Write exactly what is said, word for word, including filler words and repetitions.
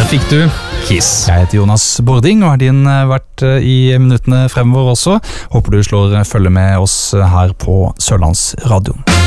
Der fikk du Kiss. Jeg heter Jonas Bording og har din vært i minuttene fremover også. Håper du slår følge med oss her på Sørlandsradioen.